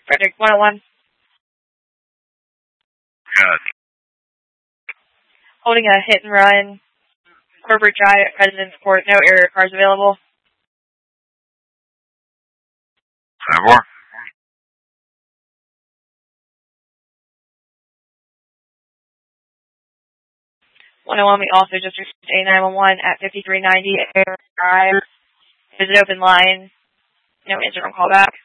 Frederick 101. Good. Holding a hit and run. Corporate Drive at President's Court. No area cars available. 5-4. 101, we also just received a 911 at 5390 Air Drive. Is it open line? No answer on callback.